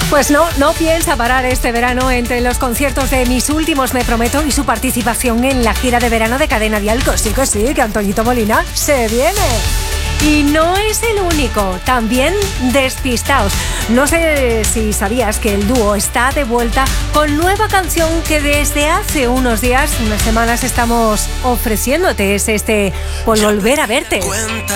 Pues no piensa parar este verano entre los conciertos de Mis Últimos Me Prometo y su participación en la gira de verano de Cadena Dial. Que sí, que Antoñito Molina se viene. Y no es el único, también Despistaos. No sé si sabías que el dúo está de vuelta con nueva canción que desde hace unos días, unas semanas, estamos ofreciéndote. Es este Por Volver a Verte. Cuenta